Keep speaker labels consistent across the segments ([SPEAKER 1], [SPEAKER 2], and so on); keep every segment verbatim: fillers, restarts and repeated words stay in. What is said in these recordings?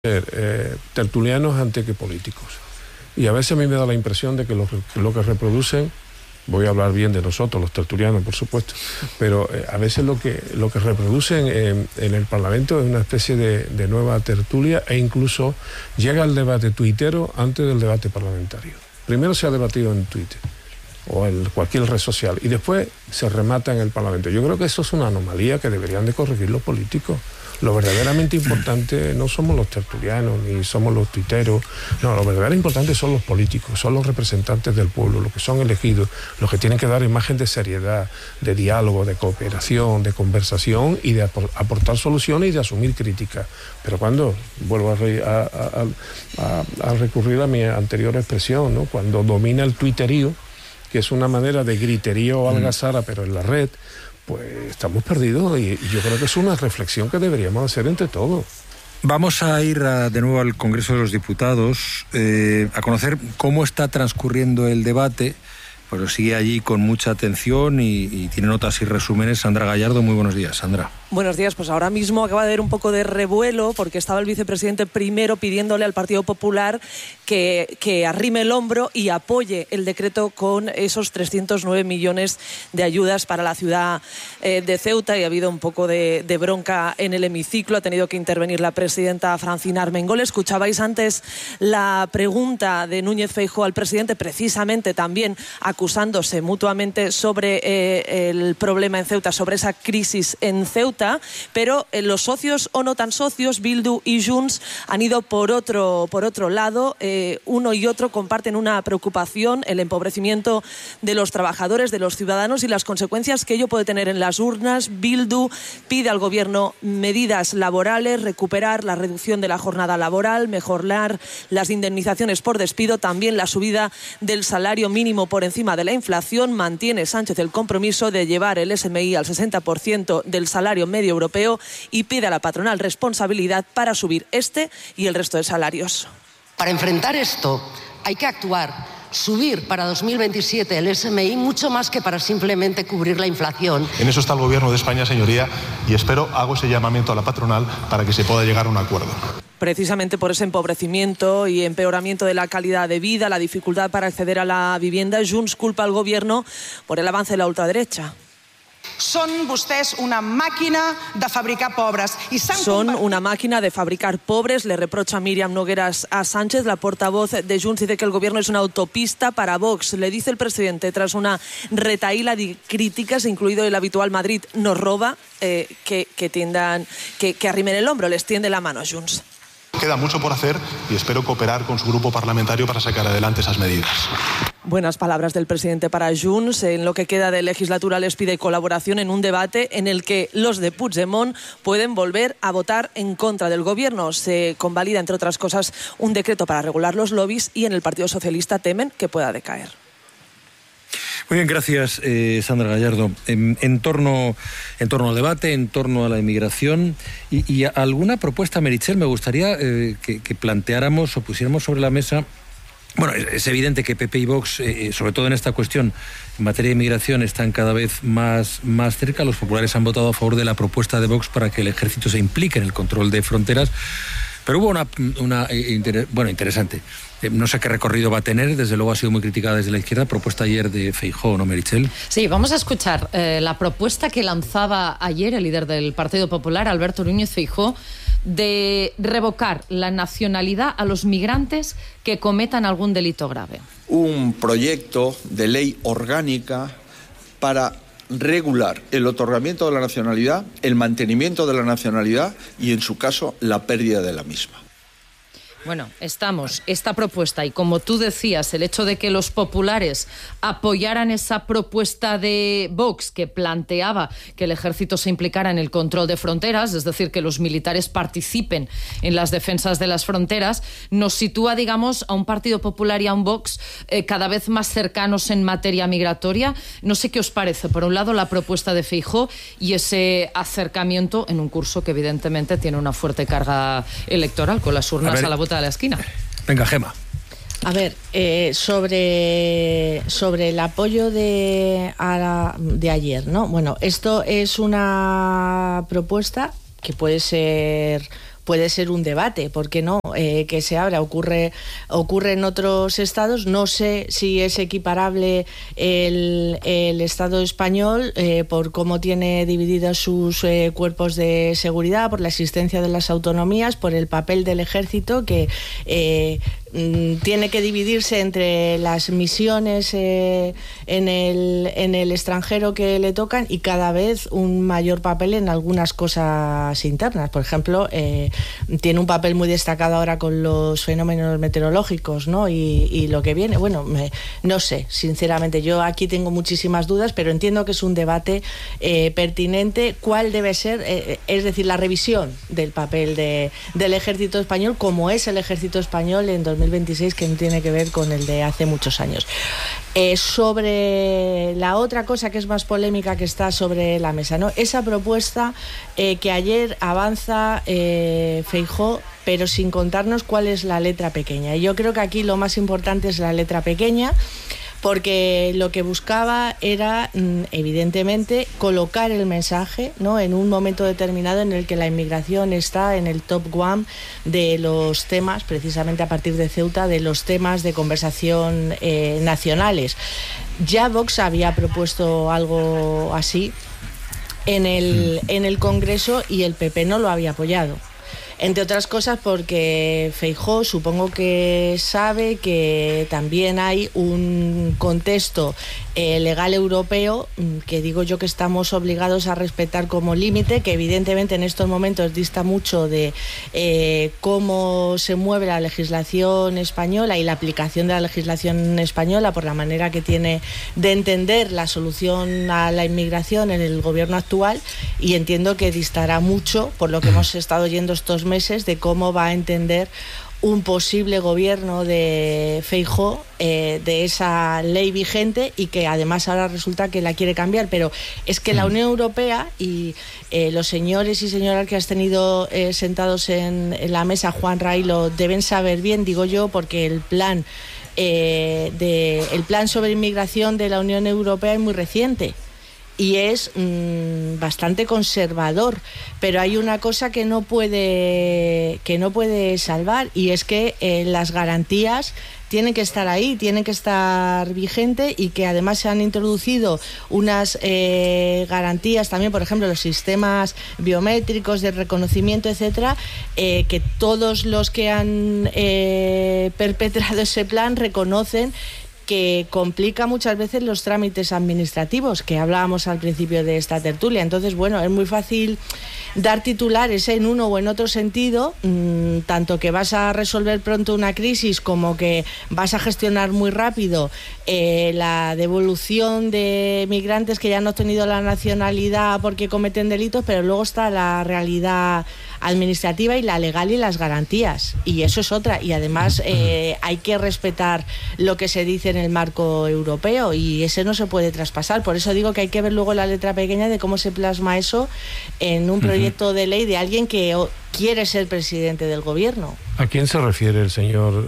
[SPEAKER 1] Eh, tertulianos antes que políticos. Y a veces a mí me da la impresión de que lo, que lo que reproducen, voy a hablar bien de nosotros, los tertulianos, por supuesto, pero eh, a veces lo que, lo que reproducen en, en el Parlamento es una especie de, de nueva tertulia, e incluso llega el debate tuitero antes del debate parlamentario. Primero se ha debatido en Twitter o en cualquier red social y después se remata en el Parlamento. Yo creo que eso es una anomalía que deberían de corregir los políticos. Lo verdaderamente importante no somos los tertulianos ni somos los tuiteros, no, lo verdaderamente importante son los políticos, son los representantes del pueblo, los que son elegidos, los que tienen que dar imagen de seriedad, de diálogo, de cooperación, de conversación y de aportar soluciones y de asumir críticas. Pero cuando, vuelvo a, re, a, a, a, a recurrir a mi anterior expresión, ¿no? Cuando domina el tuiterío, que es una manera de griterío o algazara, pero en la red, pues estamos perdidos y yo creo que es una reflexión que deberíamos hacer entre todos.
[SPEAKER 2] Vamos a ir a, de nuevo al Congreso de los Diputados eh, a conocer cómo está transcurriendo el debate. Pues lo sigue allí con mucha atención y, y tiene notas y resúmenes Sandra Gallardo. Muy buenos días, Sandra.
[SPEAKER 3] Buenos días, pues ahora mismo acaba de haber un poco de revuelo porque estaba el vicepresidente primero pidiéndole al Partido Popular que, que arrime el hombro y apoye el decreto con esos trescientos nueve millones de ayudas para la ciudad eh, de Ceuta, y ha habido un poco de, de bronca en el hemiciclo. Ha tenido que intervenir la presidenta Francina Armengol. Escuchabais antes la pregunta de Núñez Feijóo al presidente, precisamente también acusándose mutuamente sobre eh, el problema en Ceuta, sobre esa crisis en Ceuta. Pero eh, los socios o no tan socios, Bildu y Junts, han ido por otro, por otro lado. Eh, uno y otro comparten una preocupación, el empobrecimiento de los trabajadores, de los ciudadanos y las consecuencias que ello puede tener en las urnas. Bildu pide al gobierno medidas laborales, recuperar la reducción de la jornada laboral, mejorar las indemnizaciones por despido, también la subida del salario mínimo por encima de la inflación. Mantiene Sánchez el compromiso de llevar el S M I al sesenta por ciento del salario medio europeo y pide a la patronal responsabilidad para subir este y el resto de salarios.
[SPEAKER 4] Para enfrentar esto hay que actuar, subir para dos mil veintisiete el S M I mucho más que para simplemente cubrir la inflación.
[SPEAKER 5] En eso está el Gobierno de España, señoría, y espero, hago ese llamamiento a la patronal para que se pueda llegar a un acuerdo.
[SPEAKER 3] Precisamente por ese empobrecimiento y empeoramiento de la calidad de vida, la dificultad para acceder a la vivienda, Junts culpa al gobierno por el avance de la ultraderecha.
[SPEAKER 6] Són vostès una màquina de fabricar pobres. Y
[SPEAKER 3] Son una máquina de fabricar pobres, le reprocha Míriam Nogueras a Sánchez. La portavoz de Junts dice que el gobierno es una autopista para Vox. Le dice el presidente, tras una retahíla de críticas, incluido el habitual Madrid nos roba, eh, que, que, tiendan, que, que arrimen el hombro, les tiende la mano a Junts.
[SPEAKER 5] Queda mucho por hacer y espero cooperar con su grupo parlamentario para sacar adelante esas medidas.
[SPEAKER 3] Buenas palabras del presidente para Junts. En lo que queda de legislatura les pide colaboración en un debate en el que los de Puigdemont pueden volver a votar en contra del gobierno. Se convalida, entre otras cosas, un decreto para regular los lobbies y en el Partido Socialista temen que pueda decaer.
[SPEAKER 2] Muy bien, gracias, eh, Sandra Gallardo. En, en, torno, en torno al debate, en torno a la inmigración y, y a alguna propuesta, Meritxell, me gustaría eh, que, que planteáramos o pusiéramos sobre la mesa. Bueno, es, es evidente que P P y Vox, eh, sobre todo en esta cuestión, en materia de inmigración, están cada vez más, más cerca. Los populares han votado a favor de la propuesta de Vox para que el ejército se implique en el control de fronteras. Pero hubo una, una inter, bueno, interesante. Eh, no sé qué recorrido va a tener, desde luego ha sido muy criticada desde la izquierda, propuesta ayer de Feijóo, ¿no, Meritxell?
[SPEAKER 7] Sí, vamos a escuchar eh, la propuesta que lanzaba ayer el líder del Partido Popular, Alberto Núñez Feijóo, de revocar la nacionalidad a los migrantes que cometan algún delito grave.
[SPEAKER 8] Un proyecto de ley orgánica para regular el otorgamiento de la nacionalidad, el mantenimiento de la nacionalidad y, en su caso, la pérdida de la misma.
[SPEAKER 7] Bueno, estamos, esta propuesta, y como tú decías, el hecho de que los populares apoyaran esa propuesta de Vox que planteaba que el ejército se implicara en el control de fronteras, es decir, que los militares participen en las defensas de las fronteras, nos sitúa, digamos, a un Partido Popular y a un Vox eh, cada vez más cercanos en materia migratoria. No sé qué os parece, por un lado, la propuesta de Feijóo y ese acercamiento en un curso que evidentemente tiene una fuerte carga electoral con las urnas a, a la vuelta de la esquina.
[SPEAKER 2] Venga, Gema.
[SPEAKER 9] A ver, eh, sobre, sobre el apoyo de, a la, de ayer, ¿no? Bueno, esto es una propuesta que puede ser puede ser un debate, ¿por qué no? Eh, que se abra, ocurre, ocurre en otros estados, no sé si es equiparable el, el Estado español eh, por cómo tiene divididos sus eh, cuerpos de seguridad, por la existencia de las autonomías, por el papel del ejército que eh, tiene que dividirse entre las misiones eh, en, el, en el extranjero que le tocan y cada vez un mayor papel en algunas cosas internas. Por ejemplo, eh, tiene un papel muy destacado ahora con los fenómenos meteorológicos, ¿no? Y, y lo que viene, bueno, me, no sé, sinceramente, yo aquí tengo muchísimas dudas, pero entiendo que es un debate eh, pertinente. ¿Cuál debe ser? Eh, es decir, la revisión del papel de, del ejército español, como es el ejército español en dos mil veintiséis, que no tiene que ver con el de hace muchos años. Eh, sobre la otra cosa que es más polémica que está sobre la mesa, ¿no? Esa propuesta eh, que ayer avanza eh, Feijóo, pero sin contarnos cuál es la letra pequeña. Y yo creo que aquí lo más importante es la letra pequeña, porque lo que buscaba era, evidentemente, colocar el mensaje, ¿no?, en un momento determinado en el que la inmigración está en el top one de los temas, precisamente a partir de Ceuta, de los temas de conversación eh, nacionales. Ya Vox había propuesto algo así en el, en el Congreso y el P P no lo había apoyado. Entre otras cosas porque Feijóo supongo que sabe que también hay un contexto eh, legal europeo que digo yo que estamos obligados a respetar como límite, que evidentemente en estos momentos dista mucho de eh, cómo se mueve la legislación española y la aplicación de la legislación española por la manera que tiene de entender la solución a la inmigración en el gobierno actual, y entiendo que distará mucho, por lo que hemos estado oyendo estos meses, de cómo va a entender un posible gobierno de Feijóo eh, de esa ley vigente, y que además ahora resulta que la quiere cambiar. Pero es que la Unión Europea y eh, los señores y señoras que has tenido eh, sentados en, en la mesa, Juan Ray, lo deben saber bien, digo yo, porque el plan eh, de, el plan sobre inmigración de la Unión Europea es muy reciente y es mmm, bastante conservador, pero hay una cosa que no puede que no puede salvar, y es que eh, las garantías tienen que estar ahí, tienen que estar vigentes, y que además se han introducido unas eh, garantías también, por ejemplo, los sistemas biométricos de reconocimiento, etcétera, eh, que todos los que han eh, perpetrado ese plan reconocen que complica muchas veces los trámites administrativos, que hablábamos al principio de esta tertulia. Entonces, bueno, es muy fácil dar titulares en uno o en otro sentido, mmm, tanto que vas a resolver pronto una crisis como que vas a gestionar muy rápido eh, la devolución de migrantes que ya han obtenido la nacionalidad porque cometen delitos, pero luego está la realidad administrativa y la legal y las garantías, y eso es otra. Y además eh, hay que respetar lo que se dice en el marco europeo, y ese no se puede traspasar. Por eso digo que hay que ver luego la letra pequeña de cómo se plasma eso en un proyecto uh-huh. de ley de alguien que quiere ser presidente del gobierno.
[SPEAKER 1] ¿A quién se refiere el señor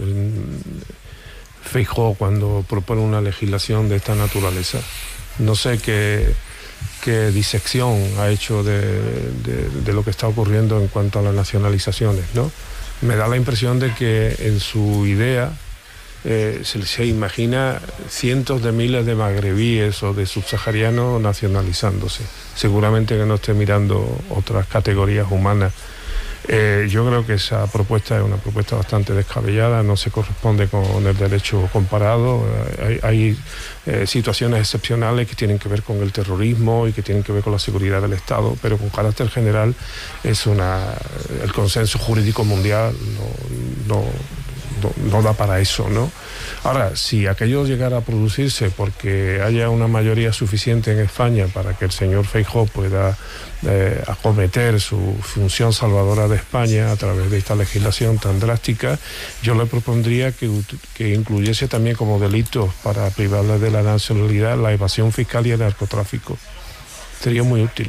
[SPEAKER 1] Feijóo cuando propone una legislación de esta naturaleza? No sé qué qué disección ha hecho de, de, de lo que está ocurriendo en cuanto a las nacionalizaciones, ¿no? Me da la impresión de que en su idea eh, se, se imagina cientos de miles de magrebíes o de subsaharianos nacionalizándose. Seguramente que no esté mirando otras categorías humanas. Eh, yo creo que esa propuesta es una propuesta bastante descabellada, no se corresponde con el derecho comparado. Eh, hay hay eh, situaciones excepcionales que tienen que ver con el terrorismo y que tienen que ver con la seguridad del Estado, pero con carácter general es una el consenso jurídico mundial no, no, no, no da para eso, ¿no? Ahora, si aquello llegara a producirse porque haya una mayoría suficiente en España para que el señor Feijóo pueda eh, acometer su función salvadora de España a través de esta legislación tan drástica, yo le propondría que, que incluyese también como delitos para privarle de la nacionalidad la evasión fiscal y el narcotráfico. Sería muy útil.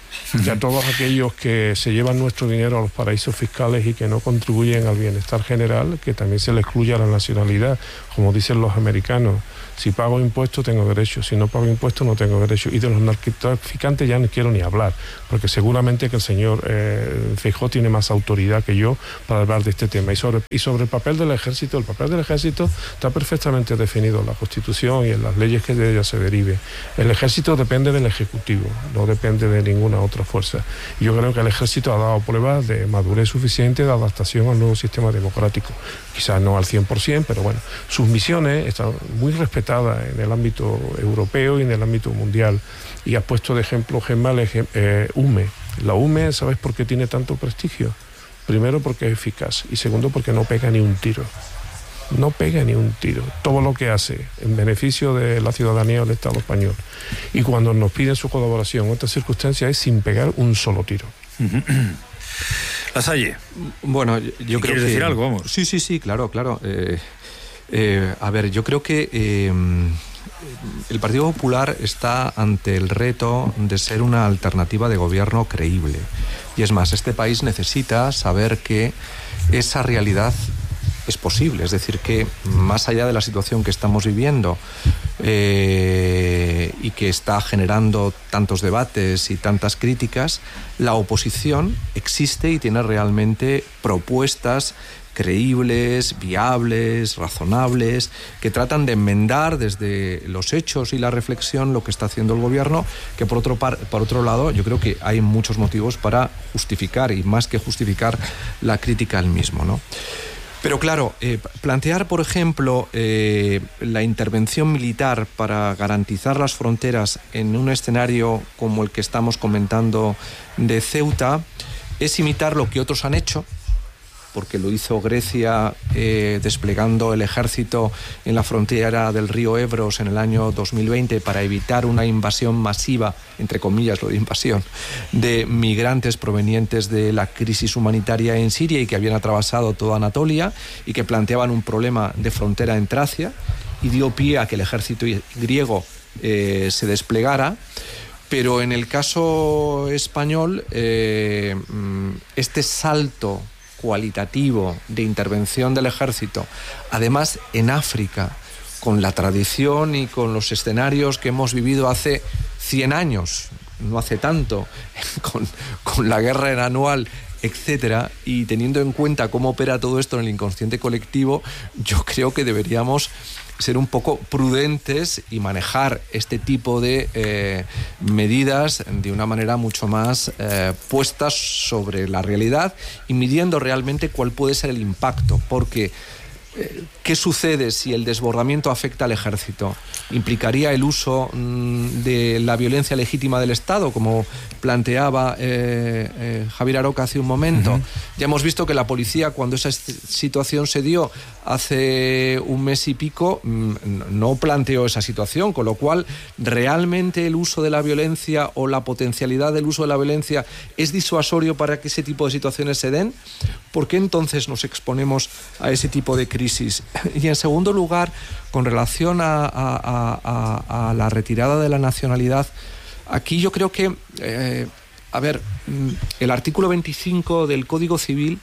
[SPEAKER 1] y a todos aquellos que se llevan nuestro dinero a los paraísos fiscales y que no contribuyen al bienestar general, que también se les excluya la nacionalidad, como dicen los americanos. Si pago impuestos tengo derecho, si no pago impuestos no tengo derecho. Y de los narcotraficantes ya no quiero ni hablar, porque seguramente que el señor eh, Feijóo tiene más autoridad que yo para hablar de este tema. Y sobre, y sobre el papel del ejército, el papel del ejército está perfectamente definido en la Constitución y en las leyes que de ella se derive. El ejército depende del Ejecutivo, no depende de ninguna otra fuerza. Y yo creo que el ejército ha dado pruebas de madurez suficiente de adaptación al nuevo sistema democrático. Quizás no al cien por ciento, pero bueno, sus misiones están muy respetadas en el ámbito europeo y en el ámbito mundial. Y has puesto de ejemplo, Gemma, eh, U M E. La U M E, ¿sabes por qué tiene tanto prestigio? Primero porque es eficaz y segundo porque no pega ni un tiro. No pega ni un tiro. Todo lo que hace en beneficio de la ciudadanía del Estado español. Y cuando nos piden su colaboración en otras circunstancias es sin pegar un solo tiro.
[SPEAKER 2] Lasalle.
[SPEAKER 10] Bueno, yo creo
[SPEAKER 2] ¿Quieres
[SPEAKER 10] que...
[SPEAKER 2] decir algo? Vamos.
[SPEAKER 10] Sí, sí, sí, claro, claro. Eh, eh, a ver, yo creo que eh, el Partido Popular está ante el reto de ser una alternativa de gobierno creíble. Y es más, este país necesita saber que esa realidad es posible, es decir, que más allá de la situación que estamos viviendo eh, y que está generando tantos debates y tantas críticas, la oposición existe y tiene realmente propuestas creíbles, viables, razonables, que tratan de enmendar desde los hechos y la reflexión lo que está haciendo el gobierno, que por otro, par, por otro lado yo creo que hay muchos motivos para justificar y más que justificar la crítica al mismo, ¿no? Pero claro, eh, plantear, por ejemplo, eh, la intervención militar para garantizar las fronteras en un escenario como el que estamos comentando de Ceuta es imitar lo que otros han hecho, porque lo hizo Grecia eh, desplegando el ejército en la frontera del río Ebros en el año dos mil veinte para evitar una invasión masiva, entre comillas lo de invasión, de migrantes provenientes de la crisis humanitaria en Siria y que habían atravesado toda Anatolia y que planteaban un problema de frontera en Tracia, y dio pie a que el ejército griego eh, se desplegara. Pero en el caso español, eh, este salto cualitativo de intervención del ejército, además en África, con la tradición y con los escenarios que hemos vivido hace cien años, no hace tanto, con, con la guerra anual, etcétera, y teniendo en cuenta cómo opera todo esto en el inconsciente colectivo, yo creo que deberíamos ser un poco prudentes y manejar este tipo de eh, medidas de una manera mucho más eh, puestas sobre la realidad y midiendo realmente cuál puede ser el impacto, porque eh, ¿qué sucede si el desbordamiento afecta al ejército? ¿Implicaría el uso mmm, de la violencia legítima del Estado, como planteaba eh, eh, Javier Aroca hace un momento? Uh-huh. Ya hemos visto que la policía, cuando esa situación se dio hace un mes y pico, no planteó esa situación, con lo cual realmente el uso de la violencia o la potencialidad del uso de la violencia es disuasorio para que ese tipo de situaciones se den. ¿Por qué entonces nos exponemos a ese tipo de crisis? Y en segundo lugar, con relación a, a, a, a la retirada de la nacionalidad, aquí yo creo que, eh, a ver, el artículo veinticinco del Código Civil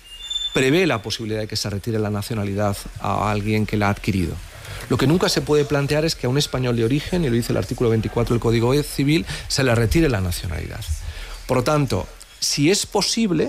[SPEAKER 10] prevé la posibilidad de que se retire la nacionalidad a alguien que la ha adquirido. Lo que nunca se puede plantear es que a un español de origen, y lo dice el artículo veinticuatro del Código Civil, se le retire la nacionalidad. Por lo tanto, si es posible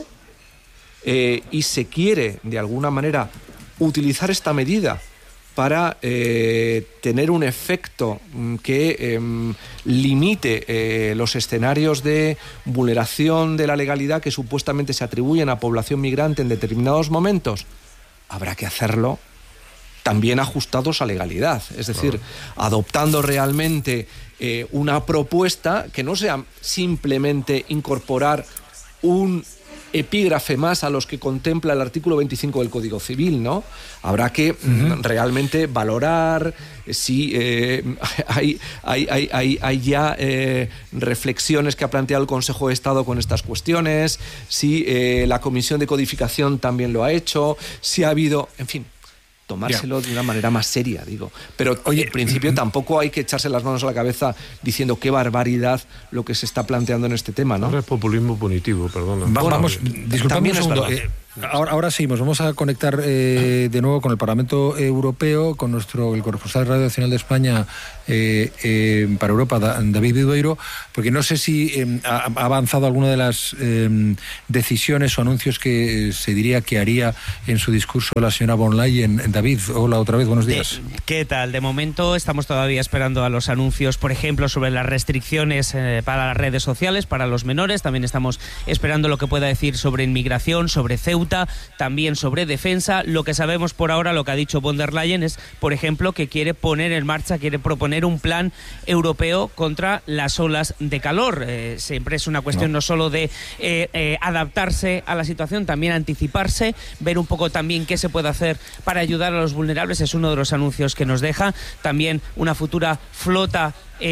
[SPEAKER 10] eh, y se quiere de alguna manera utilizar esta medida para eh, tener un efecto que eh, limite eh, los escenarios de vulneración de la legalidad que supuestamente se atribuyen a población migrante en determinados momentos, habrá que hacerlo también ajustados a legalidad, es decir, adoptando realmente eh, una propuesta que no sea simplemente incorporar un epígrafe más a los que contempla el artículo veinticinco del Código Civil, ¿no? Habrá que uh-huh. realmente valorar si eh, hay, hay, hay, hay, hay ya eh, reflexiones que ha planteado el Consejo de Estado con estas cuestiones, si eh, la Comisión de Codificación también lo ha hecho, si ha habido, en fin, tomárselo yeah. de una manera más seria, digo. Pero oye, en principio tampoco hay que echarse las manos a la cabeza diciendo qué barbaridad lo que se está planteando en este tema, ¿no?
[SPEAKER 1] Ahora es populismo punitivo, perdona.
[SPEAKER 2] Va, vamos, disculpadme un segundo. Eh, ahora, ahora seguimos. Vamos a conectar eh, de nuevo con el Parlamento Europeo, con nuestro el corresponsal de Radio Nacional de España eh, eh, para Europa, David Vidueiro, porque no sé si eh, ha avanzado alguna de las eh, decisiones o anuncios que eh, se diría que haría en su discurso la señora von Leyen. David, hola otra vez, buenos días.
[SPEAKER 11] De, ¿Qué tal? De momento estamos todavía esperando a los anuncios, por ejemplo, sobre las restricciones eh, para las redes sociales, para los menores. También estamos esperando lo que pueda decir sobre inmigración, sobre Ceuta, también sobre defensa. Lo que sabemos por ahora, lo que ha dicho von der Leyen es, por ejemplo, que quiere poner en marcha, quiere proponer un plan europeo contra las olas de calor. Eh, siempre es una cuestión no, no solo de eh, eh, adaptarse a la situación, también anticiparse, ver un poco también qué se puede hacer para ayudar a los vulnerables. Es uno de los anuncios que nos deja. También una futura flota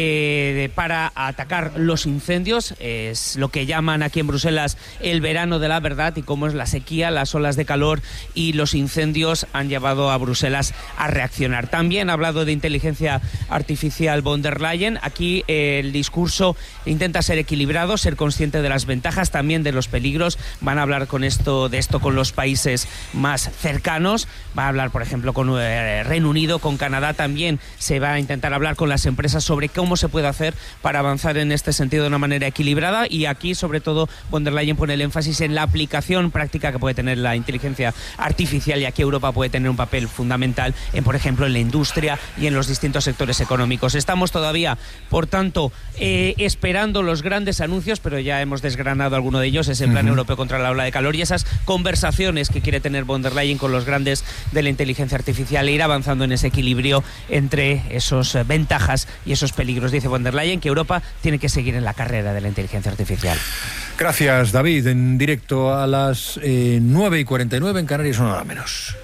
[SPEAKER 11] Eh, para atacar los incendios. Es lo que llaman aquí en Bruselas el verano de la verdad, y cómo es la sequía, las olas de calor y los incendios han llevado a Bruselas a reaccionar. También ha hablado de inteligencia artificial von der Leyen. Aquí eh, el discurso intenta ser equilibrado, ser consciente de las ventajas, también de los peligros. Van a hablar con esto, de esto con los países más cercanos. Va a hablar, por ejemplo, con eh, Reino Unido, con Canadá. También se va a intentar hablar con las empresas sobre cómo se puede hacer para avanzar en este sentido de una manera equilibrada. Y aquí, sobre todo, von der Leyen pone el énfasis en la aplicación práctica que puede tener la inteligencia artificial, y aquí Europa puede tener un papel fundamental en, por ejemplo, en la industria y en los distintos sectores económicos. Estamos todavía, por tanto, eh, esperando los grandes anuncios, pero ya hemos desgranado alguno de ellos, ese plan uh-huh. europeo contra la ola de calor y esas conversaciones que quiere tener von der Leyen con los grandes de la inteligencia artificial, e ir avanzando en ese equilibrio entre esos eh, ventajas y esos peligros. Dice von der Leyen que Europa tiene que seguir en la carrera de la inteligencia artificial.
[SPEAKER 2] Gracias, David. En directo a las eh, nueve y cuarenta y nueve en Canarias, una hora menos.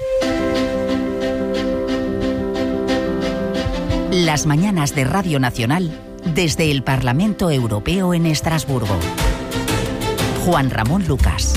[SPEAKER 12] Las mañanas de Radio Nacional desde el Parlamento Europeo en Estrasburgo. Juan Ramón Lucas.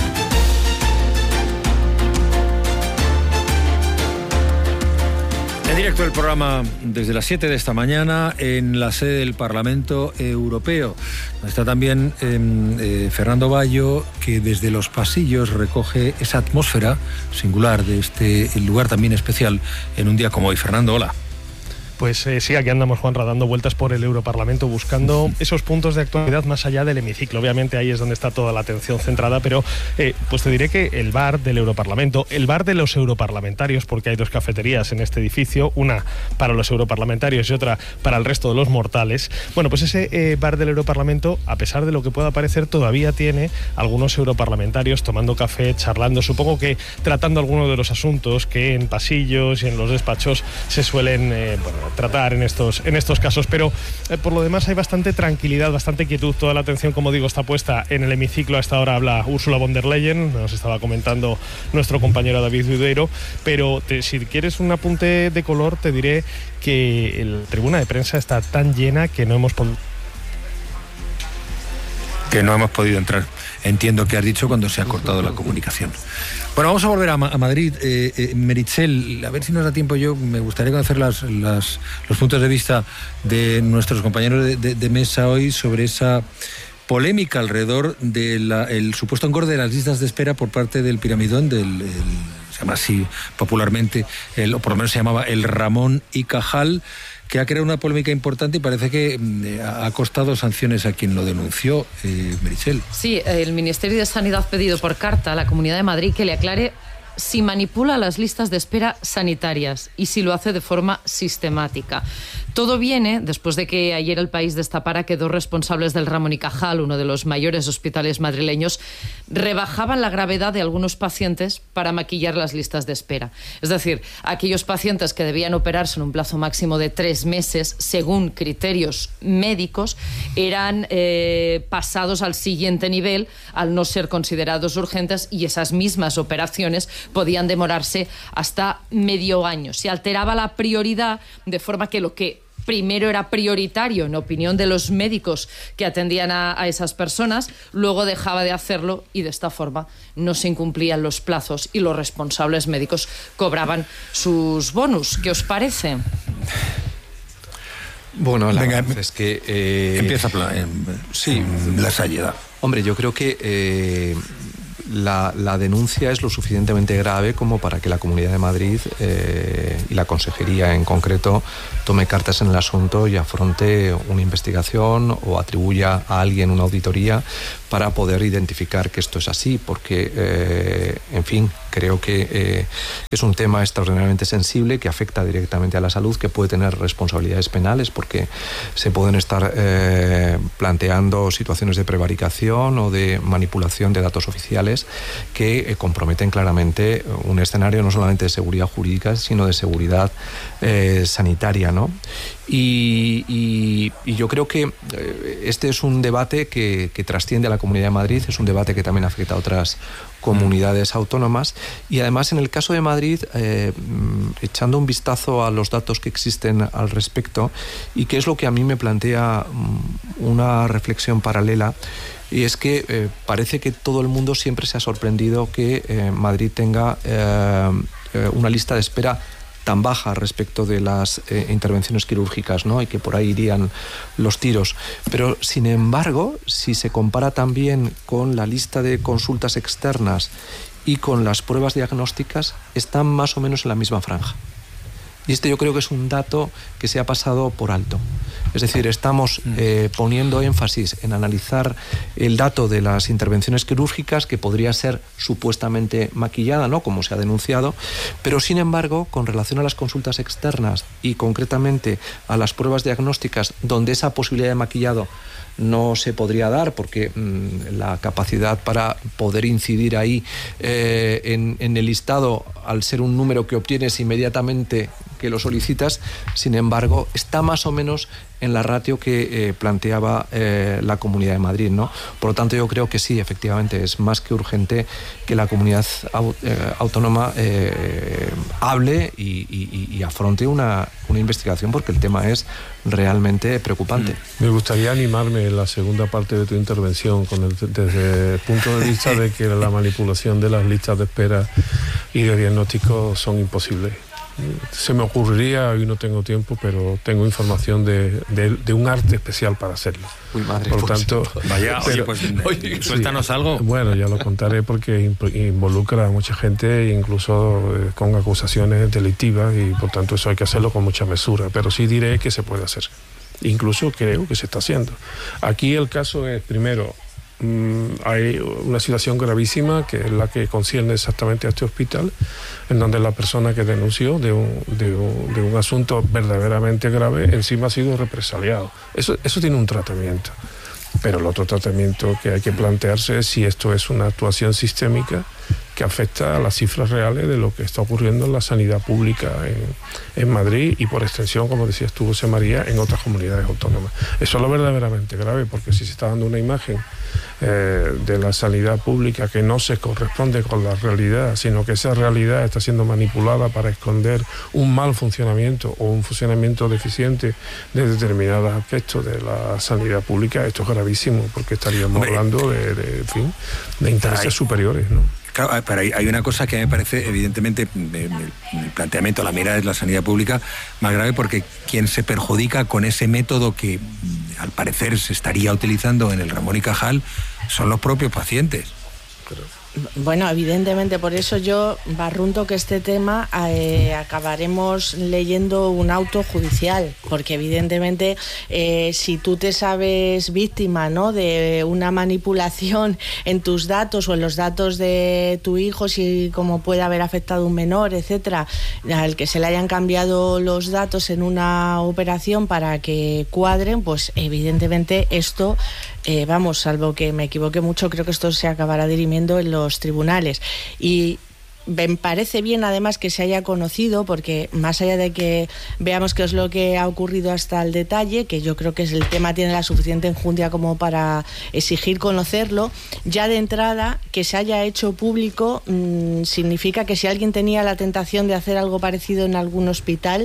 [SPEAKER 2] En directo el programa desde las siete de esta mañana en la sede del Parlamento Europeo. Está también eh, eh, Fernando Bayo, que desde los pasillos recoge esa atmósfera singular de este lugar también especial en un día como hoy. Fernando, hola.
[SPEAKER 13] Pues eh, sí, aquí andamos, Juanra, dando vueltas por el Europarlamento buscando esos puntos de actualidad más allá del hemiciclo. Obviamente ahí es donde está toda la atención centrada, pero eh, pues te diré que el bar del Europarlamento, el bar de los europarlamentarios, porque hay dos cafeterías en este edificio, una para los europarlamentarios y otra para el resto de los mortales. Bueno, pues ese eh, bar del Europarlamento, a pesar de lo que pueda parecer, todavía tiene algunos europarlamentarios tomando café, charlando, supongo que tratando algunos de los asuntos que en pasillos y en los despachos se suelen, eh, bueno, tratar en estos, en estos casos, pero eh, por lo demás hay bastante tranquilidad, bastante quietud. Toda la atención, como digo, está puesta en el hemiciclo. A esta hora habla Ursula von der Leyen, nos estaba comentando nuestro compañero David Vidueiro, pero te, si quieres un apunte de color, te diré que la tribuna de prensa está tan llena que no hemos podido...
[SPEAKER 2] que no hemos podido entrar. Entiendo que has dicho cuando se ha cortado la comunicación. Bueno, vamos a volver a, Ma- a Madrid. Eh, eh, Meritxell, a ver si nos da tiempo. Yo me gustaría conocer las, las, los puntos de vista de nuestros compañeros de, de, de mesa hoy sobre esa polémica alrededor del supuesto engorde de las listas de espera por parte del piramidón, del, el, se llama así popularmente, el, o por lo menos se llamaba el Ramón y Cajal, que ha creado una polémica importante y parece que eh, ha costado sanciones a quien lo denunció, eh, Meritxell.
[SPEAKER 7] Sí, el Ministerio de Sanidad ha pedido por carta a la Comunidad de Madrid que le aclare si manipula las listas de espera sanitarias y si lo hace de forma sistemática. Todo viene después de que ayer El País destapara que dos responsables del Ramón y Cajal, uno de los mayores hospitales madrileños, rebajaban la gravedad de algunos pacientes para maquillar las listas de espera. Es decir, aquellos pacientes que debían operarse en un plazo máximo de tres meses, según criterios médicos, eran eh, pasados al siguiente nivel al no ser considerados urgentes, y esas mismas operaciones podían demorarse hasta medio año. Se alteraba la prioridad de forma que lo que primero era prioritario en opinión de los médicos que atendían a, a esas personas, luego dejaba de hacerlo y de esta forma no se incumplían los plazos y los responsables médicos cobraban sus bonus. ¿Qué os parece?
[SPEAKER 10] Bueno, la
[SPEAKER 2] Venga,
[SPEAKER 10] verdad es que... Eh,
[SPEAKER 2] empieza eh, sí, la Salle.
[SPEAKER 10] Hombre, yo creo que eh, la, la denuncia es lo suficientemente grave como para que la Comunidad de Madrid eh, y la Consejería en concreto tome cartas en el asunto y afronte una investigación o atribuya a alguien una auditoría para poder identificar que esto es así, porque, eh, en fin, creo que eh, es un tema extraordinariamente sensible que afecta directamente a la salud, que puede tener responsabilidades penales porque se pueden estar eh, planteando situaciones de prevaricación o de manipulación de datos oficiales que eh, comprometen claramente un escenario no solamente de seguridad jurídica, sino de seguridad eh, sanitaria, ¿no? Y, y, y yo creo que eh, este es un debate que, que trasciende a la Comunidad de Madrid, es un debate que también afecta a otras comunidades autónomas y además en el caso de Madrid, eh, echando un vistazo a los datos que existen al respecto y que es lo que a mí me plantea una reflexión paralela, y es que eh, parece que todo el mundo siempre se ha sorprendido que eh, Madrid tenga eh, una lista de espera tan baja respecto de las eh, intervenciones quirúrgicas, ¿no? Y que por ahí irían los tiros. Pero, sin embargo, si se compara también con la lista de consultas externas y con las pruebas diagnósticas, están más o menos en la misma franja. Y este yo creo que es un dato que se ha pasado por alto. Es decir, estamos eh, poniendo énfasis en analizar el dato de las intervenciones quirúrgicas, que podría ser supuestamente maquillada, ¿no?, como se ha denunciado, pero sin embargo, con relación a las consultas externas y concretamente a las pruebas diagnósticas, donde esa posibilidad de maquillado no se podría dar porque mmm, la capacidad para poder incidir ahí eh, en, en el listado, al ser un número que obtienes inmediatamente que lo solicitas, sin embargo, está más o menos en la ratio que eh, planteaba eh, la Comunidad de Madrid, ¿no? Por lo tanto, yo creo que sí, efectivamente, es más que urgente que la comunidad au eh, autónoma eh, hable y, y, y afronte una, una investigación, porque el tema es realmente preocupante.
[SPEAKER 1] Me gustaría animarme en la segunda parte de tu intervención con el, desde el punto de vista de que la manipulación de las listas de espera y de diagnóstico son imposibles. Se me ocurriría, hoy no tengo tiempo, pero tengo información de, de, de un arte especial para hacerlo.
[SPEAKER 10] Uy, madre,
[SPEAKER 1] por
[SPEAKER 10] pues,
[SPEAKER 1] tanto,
[SPEAKER 2] vaya,
[SPEAKER 1] pero,
[SPEAKER 2] oye, pues oye, suéltanos sí, algo.
[SPEAKER 1] Bueno, ya lo contaré porque involucra a mucha gente, incluso eh, con acusaciones delictivas, y por tanto eso hay que hacerlo con mucha mesura, pero sí diré que se puede hacer. Incluso creo que se está haciendo. Aquí el caso es, primero, hay una situación gravísima que es la que concierne exactamente a este hospital, en donde la persona que denunció de un, de un, de un asunto verdaderamente grave encima ha sido represaliado. Eso, eso tiene un tratamiento, pero el otro tratamiento que hay que plantearse es si esto es una actuación sistémica que afecta a las cifras reales de lo que está ocurriendo en la sanidad pública en, en Madrid y por extensión, como decías tú, José María, en otras comunidades autónomas. Eso es lo verdaderamente grave, porque si se está dando una imagen eh, de la sanidad pública que no se corresponde con la realidad, sino que esa realidad está siendo manipulada para esconder un mal funcionamiento o un funcionamiento deficiente de determinados aspectos de la sanidad pública, esto es gravísimo, porque estaríamos Hombre, hablando de, de, en fin, de intereses hay, superiores, ¿no?
[SPEAKER 2] Claro, pero hay, hay una cosa que me parece, evidentemente, el planteamiento, la mirada de la sanidad pública más grave, porque quien se perjudica con ese método que al parecer se estaría utilizando en el Ramón y Cajal son los propios pacientes.
[SPEAKER 9] Pero... Bueno, evidentemente, por eso yo barrunto que este tema eh, acabaremos leyendo un auto judicial, porque evidentemente eh, si tú te sabes víctima, ¿no?, de una manipulación en tus datos o en los datos de tu hijo, si como puede haber afectado a un menor, etcétera, al que se le hayan cambiado los datos en una operación para que cuadren, pues evidentemente esto, eh, vamos, salvo que me equivoque mucho, creo que esto se acabará dirimiendo en los tribunales. Y me parece bien además que se haya conocido, porque más allá de que veamos qué es lo que ha ocurrido hasta el detalle, que yo creo que el tema tiene la suficiente enjundia como para exigir conocerlo, ya de entrada que se haya hecho público mmm, significa que si alguien tenía la tentación de hacer algo parecido en algún hospital,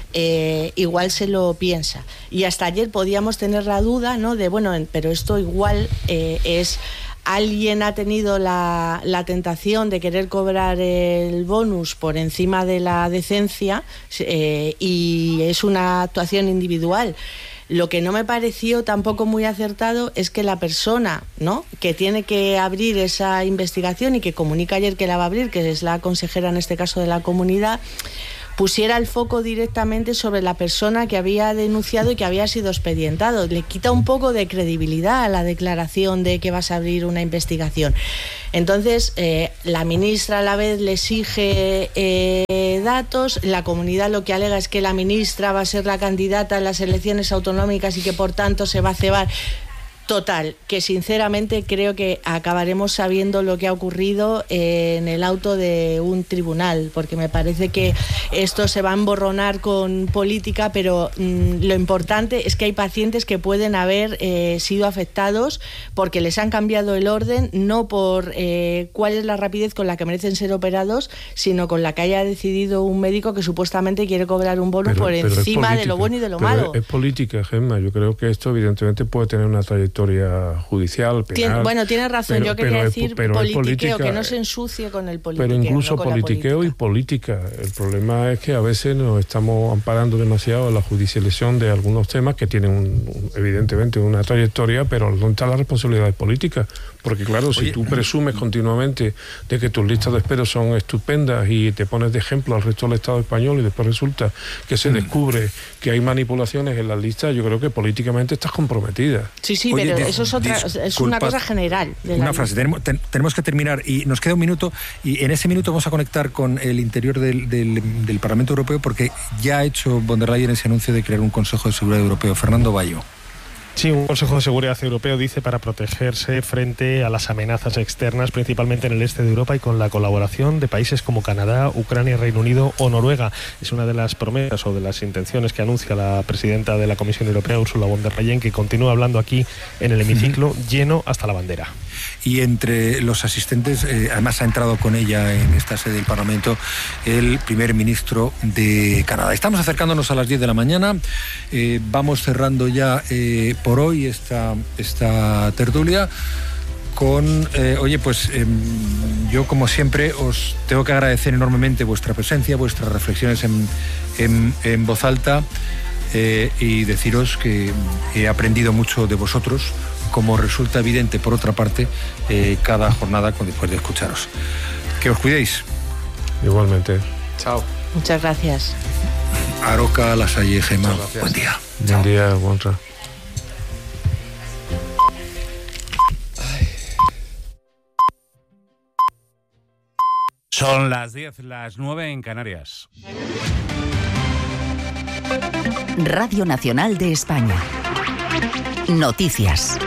[SPEAKER 9] eh, igual se lo piensa. Y hasta ayer podíamos tener la duda, ¿no?, de bueno, pero esto igual eh, es... alguien ha tenido la, la tentación de querer cobrar el bonus por encima de la decencia eh, y es una actuación individual. Lo que no me pareció tampoco muy acertado es que la persona, ¿no?, que tiene que abrir esa investigación y que comunica ayer que la va a abrir, que es la consejera en este caso de la comunidad, pusiera el foco directamente sobre la persona que había denunciado y que había sido expedientado. Le quita un poco de credibilidad a la declaración de que vas a abrir una investigación. Entonces, eh, la ministra a la vez le exige eh, datos, la comunidad lo que alega es que la ministra va a ser la candidata en las elecciones autonómicas y que por tanto se va a cebar. Total, que sinceramente creo que acabaremos sabiendo lo que ha ocurrido en el auto de un tribunal, porque me parece que esto se va a emborronar con política, pero mmm, lo importante es que hay pacientes que pueden haber eh, sido afectados porque les han cambiado el orden, no por eh, cuál es la rapidez con la que merecen ser operados, sino con la que haya decidido un médico que supuestamente quiere cobrar un bono por encima de lo bueno y de lo
[SPEAKER 1] pero
[SPEAKER 9] malo.
[SPEAKER 1] Es, es política, Gemma. Yo creo que esto evidentemente puede tener una trayectoria judicial, penal.
[SPEAKER 9] Tien, bueno, tienes razón,
[SPEAKER 1] pero,
[SPEAKER 9] yo quería
[SPEAKER 1] pero
[SPEAKER 9] decir
[SPEAKER 1] es, pero
[SPEAKER 9] politiqueo,
[SPEAKER 1] política,
[SPEAKER 9] que no se ensucie con el politiqueo.
[SPEAKER 1] Pero incluso
[SPEAKER 9] no con
[SPEAKER 1] politiqueo y política. El problema es que a veces nos estamos amparando demasiado en la judicialización de algunos temas que tienen un, un, evidentemente una trayectoria, pero ¿dónde está la responsabilidad política? Porque claro, si Oye, tú presumes continuamente de que tus listas de espera son estupendas y te pones de ejemplo al resto del Estado español y después resulta que se descubre que hay manipulaciones en las listas, yo creo que políticamente estás comprometida.
[SPEAKER 9] Sí, sí,
[SPEAKER 2] Oye,
[SPEAKER 9] pero
[SPEAKER 2] de,
[SPEAKER 9] eso es otra, es una cosa general. De
[SPEAKER 2] una frase, tenemos, ten, tenemos que terminar y nos queda un minuto y en ese minuto vamos a conectar con el interior del, del, del Parlamento Europeo porque ya ha hecho von der Leyen ese anuncio de crear un Consejo de Seguridad Europeo. Fernando Bayo.
[SPEAKER 13] Sí, un Consejo de Seguridad Europeo, dice, para protegerse frente a las amenazas externas, principalmente en el este de Europa y con la colaboración de países como Canadá, Ucrania, Reino Unido o Noruega. Es una de las promesas o de las intenciones que anuncia la presidenta de la Comisión Europea, Ursula von der Leyen, que continúa hablando aquí en el hemiciclo, uh-huh. lleno hasta la bandera.
[SPEAKER 2] Y entre los asistentes, eh, además ha entrado con ella en esta sede del Parlamento el primer ministro de Canadá. Estamos acercándonos a las diez de la mañana, eh, vamos cerrando ya eh, por hoy esta, esta tertulia con, eh, oye, pues eh, yo como siempre os tengo que agradecer enormemente vuestra presencia, vuestras reflexiones en, en, en voz alta eh, y deciros que he aprendido mucho de vosotros, como resulta evidente, por otra parte, eh, cada jornada después de escucharos. Que os cuidéis.
[SPEAKER 1] Igualmente.
[SPEAKER 10] Chao.
[SPEAKER 9] Muchas gracias.
[SPEAKER 2] Aroca, Lasalle, Gemma. Buen día.
[SPEAKER 1] Buen Chao. día, Juanra.
[SPEAKER 14] Son las diez, las nueve en Canarias.
[SPEAKER 12] Radio Nacional de España. Noticias.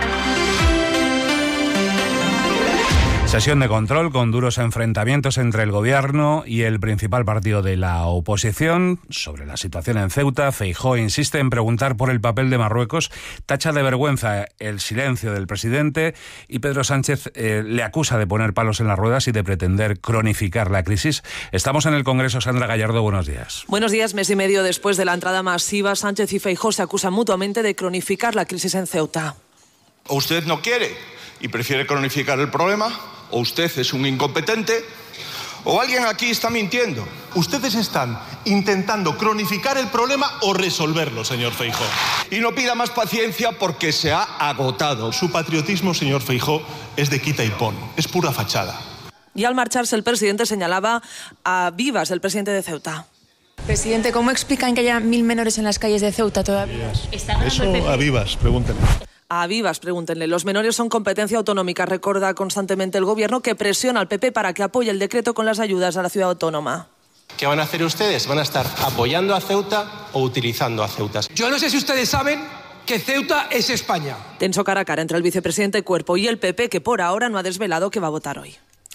[SPEAKER 14] Sesión de control con duros enfrentamientos entre el gobierno y el principal partido de la oposición. Sobre la situación en Ceuta, Feijóo insiste en preguntar por el papel de Marruecos, tacha de vergüenza el silencio del presidente y Pedro Sánchez eh, le acusa de poner palos en las ruedas y de pretender cronificar la crisis. Estamos en el Congreso. Sandra Gallardo, buenos días.
[SPEAKER 3] Buenos días. Mes y medio después de la entrada masiva, Sánchez y Feijóo se acusan mutuamente de cronificar la crisis en Ceuta.
[SPEAKER 15] ¿O usted no quiere y prefiere cronificar el problema? ¿O usted es un incompetente? ¿O alguien aquí está mintiendo?
[SPEAKER 5] Ustedes están intentando cronificar el problema o resolverlo, señor Feijóo.
[SPEAKER 15] Y no pida más paciencia porque se ha agotado.
[SPEAKER 5] Su patriotismo, señor Feijóo, es de quita y pon, es pura fachada.
[SPEAKER 3] Y al marcharse el presidente señalaba a Vivas, el presidente de Ceuta.
[SPEAKER 16] Presidente, ¿cómo explican que haya mil menores en las calles de Ceuta todavía?
[SPEAKER 5] Eso a Vivas, pregúntenle.
[SPEAKER 3] A Vivas, pregúntenle. Los menores son competencia autonómica, recuerda constantemente el gobierno, que presiona al P P para que apoye el decreto con las ayudas a la ciudad autónoma.
[SPEAKER 17] ¿Qué van a hacer ustedes? ¿Van a estar apoyando a Ceuta o utilizando a Ceuta?
[SPEAKER 18] Yo no sé si ustedes saben que Ceuta es España.
[SPEAKER 3] Tenso cara a cara entre el vicepresidente Cuerpo y el P P, que por ahora no ha desvelado que va a votar hoy.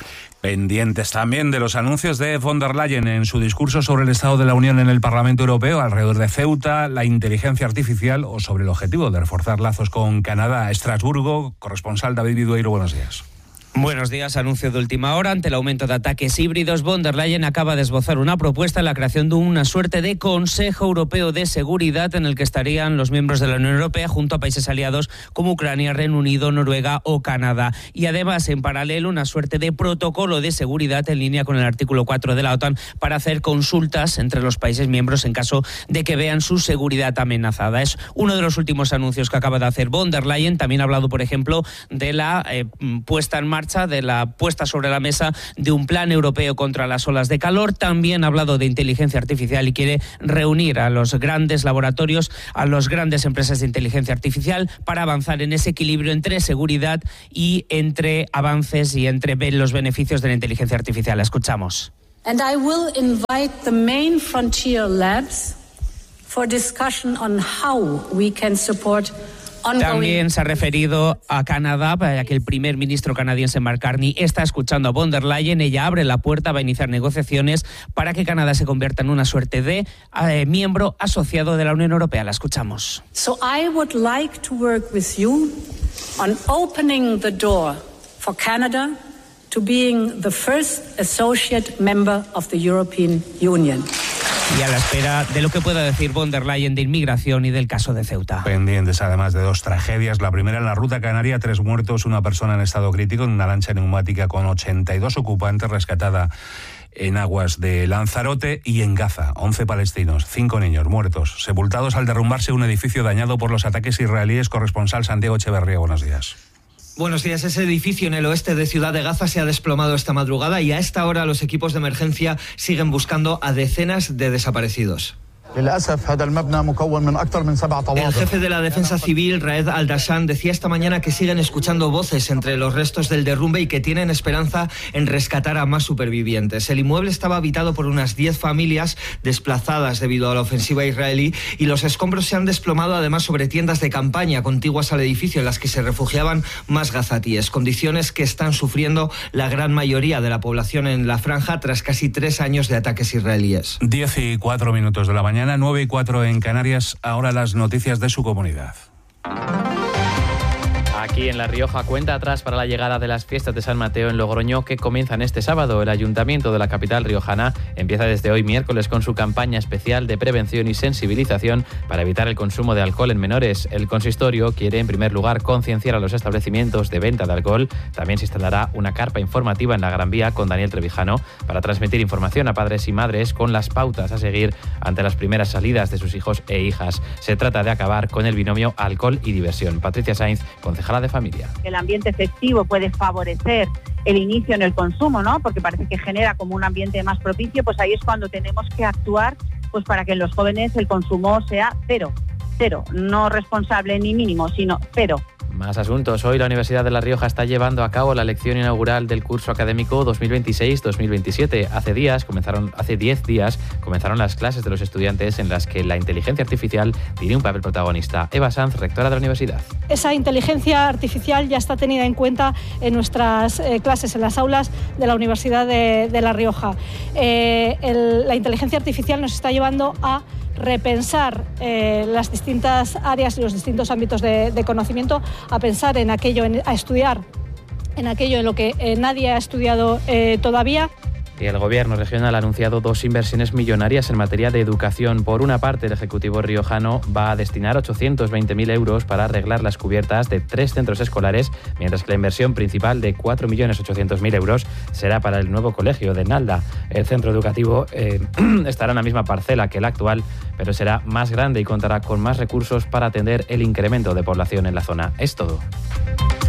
[SPEAKER 14] Pendientes también de los anuncios de von der Leyen en su discurso sobre el Estado de la Unión en el Parlamento Europeo alrededor de Ceuta, la inteligencia artificial o sobre el objetivo de reforzar lazos con Canadá. Estrasburgo, corresponsal David Vidueiro, buenos días.
[SPEAKER 11] Buenos días. Anuncio de última hora. Ante el aumento de ataques híbridos, von der Leyen acaba de esbozar una propuesta en la creación de una suerte de Consejo Europeo de Seguridad en el que estarían los miembros de la Unión Europea junto a países aliados como Ucrania, Reino Unido, Noruega o Canadá. Y además, en paralelo, una suerte de protocolo de seguridad en línea con el artículo cuatro de la OTAN para hacer consultas entre los países miembros en caso de que vean su seguridad amenazada. Es uno de los últimos anuncios que acaba de hacer von der Leyen. También ha hablado, por ejemplo, de la eh, puesta en marcha de la puesta sobre la mesa de un plan europeo contra las olas de calor. También ha hablado de inteligencia artificial y quiere reunir a los grandes laboratorios, a las grandes empresas de inteligencia artificial para avanzar en ese equilibrio entre seguridad y entre avances y entre los beneficios de la inteligencia artificial. La escuchamos.
[SPEAKER 19] And I will invite the main frontier labs for discussion on how we can support.
[SPEAKER 11] También se ha referido a Canadá, ya que el primer ministro canadiense Mark Carney está escuchando a von der Leyen. Ella abre la puerta, va a iniciar negociaciones para que Canadá se convierta en una suerte de eh, miembro asociado de la Unión Europea. La escuchamos.
[SPEAKER 19] So I would like to work with you on opening the door for Canada to being the first associate member of the European Union.
[SPEAKER 11] Y a la espera de lo que pueda decir von der Leyen de inmigración y del caso de Ceuta.
[SPEAKER 14] Pendientes además de dos tragedias. La primera en la ruta canaria, tres muertos, una persona en estado crítico en una lancha neumática con ochenta y dos ocupantes rescatada en aguas de Lanzarote. Y en Gaza, once palestinos, cinco niños muertos, sepultados al derrumbarse un edificio dañado por los ataques israelíes. Corresponsal Santiago Echeverría, buenos días.
[SPEAKER 20] Buenos días. Ese edificio en el oeste de Ciudad de Gaza se ha desplomado esta madrugada y a esta hora los equipos de emergencia siguen buscando a decenas de desaparecidos. El jefe de la Defensa Civil, Raed Al-Dashan, decía esta mañana que siguen escuchando voces entre los restos del derrumbe y que tienen esperanza en rescatar a más supervivientes. El inmueble estaba habitado por unas diez familias desplazadas debido a la ofensiva israelí y los escombros se han desplomado además sobre tiendas de campaña contiguas al edificio en las que se refugiaban más gazatíes, condiciones que están sufriendo la gran mayoría de la población en la franja tras casi tres años de ataques israelíes.
[SPEAKER 14] Diez y cuatro minutos de la mañana. nueve y cuatro en Canarias, ahora las noticias de su comunidad.
[SPEAKER 21] Aquí en La Rioja, cuenta atrás para la llegada de las fiestas de San Mateo en Logroño, que comienzan este sábado. El Ayuntamiento de la capital riojana empieza desde hoy miércoles con su campaña especial de prevención y sensibilización para evitar el consumo de alcohol en menores. El consistorio quiere, en primer lugar, concienciar a los establecimientos de venta de alcohol. También se instalará una carpa informativa en la Gran Vía con Daniel Trevijano para transmitir información a padres y madres con las pautas a seguir ante las primeras salidas de sus hijos e hijas. Se trata de acabar con el binomio alcohol y diversión. Patricia Sainz, concejala de familia.
[SPEAKER 22] El ambiente festivo puede favorecer el inicio en el consumo, ¿no? Porque parece que genera como un ambiente más propicio, pues ahí es cuando tenemos que actuar pues para que en los jóvenes el consumo sea cero, cero, no responsable ni mínimo, sino cero.
[SPEAKER 21] Más asuntos. Hoy la Universidad de La Rioja está llevando a cabo la lección inaugural del curso académico dos mil veintiséis dos mil veintisiete. Hace días comenzaron, hace diez días comenzaron las clases de los estudiantes en las que la inteligencia artificial tiene un papel protagonista. Eva Sanz, rectora de la universidad.
[SPEAKER 23] Esa inteligencia artificial ya está tenida en cuenta en nuestras eh, clases, en las aulas de la Universidad de, de La Rioja. Eh, el, la inteligencia artificial nos está llevando a repensar eh, las distintas áreas y los distintos ámbitos de, de conocimiento, a pensar en aquello, en, a estudiar en aquello en lo que eh, nadie ha estudiado eh, todavía.
[SPEAKER 21] Y el Gobierno regional ha anunciado dos inversiones millonarias en materia de educación. Por una parte, el Ejecutivo riojano va a destinar ochocientos veinte mil euros para arreglar las cubiertas de tres centros escolares, mientras que la inversión principal de cuatro millones ochocientos mil euros será para el nuevo colegio de Nalda. El centro educativo eh, estará en la misma parcela que el actual, pero será más grande y contará con más recursos para atender el incremento de población en la zona. Es todo.